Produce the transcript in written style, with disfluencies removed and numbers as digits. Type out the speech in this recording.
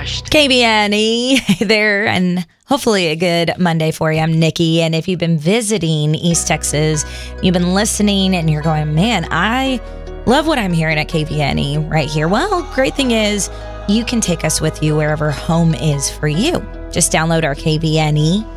washed. KBNE, hey there, and hopefully a good Monday for you. I'm Nikki, and if you've been visiting East Texas, you've been listening, and you're going, man, I love what I'm hearing at KBNE right here. Well, great thing is you can take us with you wherever home is for you. Just download our KBNE